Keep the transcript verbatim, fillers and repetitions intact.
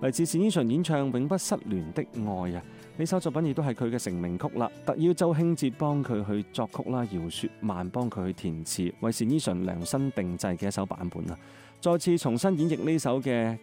嚟自單依純演唱《永不失聯的愛》啊，呢首作品亦都係佢嘅成名曲啦。特邀周興哲幫佢去作曲啦，姚雪漫幫佢去填詞，為單依純量身定製嘅一首版本啊。再次重新演繹呢首嘅